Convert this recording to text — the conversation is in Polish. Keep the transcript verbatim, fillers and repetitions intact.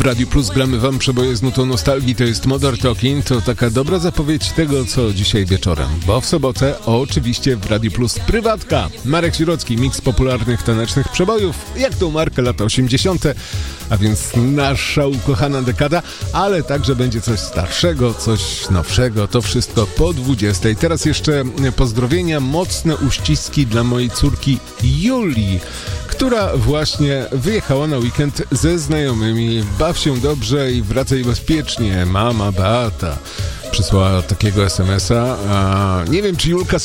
Radiu Plus gramy wam przeboje z nutą nostalgii, to jest Modern Talking, to taka dobra zapowiedź tego, co dzisiaj wieczorem, bo w sobotę oczywiście w Radiu Plus prywatka. Marek Sirocki, miks popularnych tanecznych przebojów, jak tą markę lata osiemdziesiąte, a więc nasza ukochana dekada, ale także będzie coś starszego, coś nowszego, to wszystko po dwudziestej. Teraz jeszcze pozdrowienia, mocne uściski dla mojej córki Julii, która właśnie wyjechała na weekend ze znajomymi. Baw się dobrze i wracaj bezpiecznie. Mama Beata przysłała takiego es em es a. a. Nie wiem, czy Julka